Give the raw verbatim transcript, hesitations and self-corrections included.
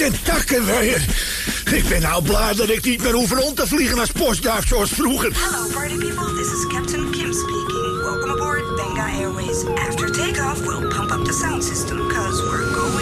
en takkenweer. Ik ben nou blij dat ik niet meer hoef rond te vliegen als postduif zoals vroeger. Hello party people, this is Captain Kim speaking. Welcome aboard Benga Airways. After takeoff, we'll pump up the sound system, cause we're going